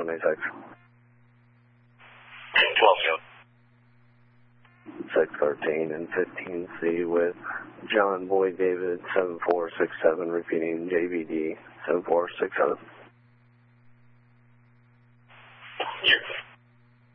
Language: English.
786. 12, 613 and 15C with John Boy David 7467, repeating JVD 7467.